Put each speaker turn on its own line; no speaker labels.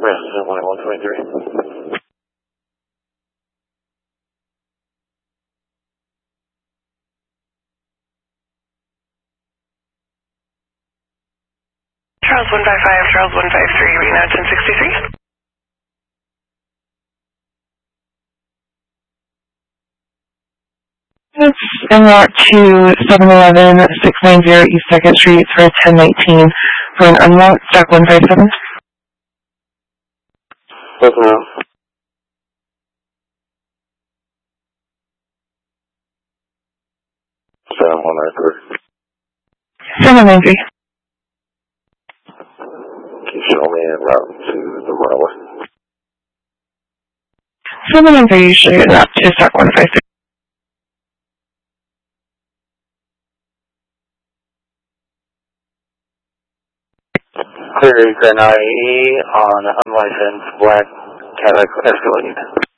Rest is 12123.
Charles 155, Charles 153, reading out 1063.
It's en route to 711 690 East 2nd Street for 1019 for an unlock, stock 157.
Both now. 7193.
793.
Can you show me en route to the runway?
793 usually en route to stock 153.
Clear Grand IE on unlicensed black Cadillac Escalade.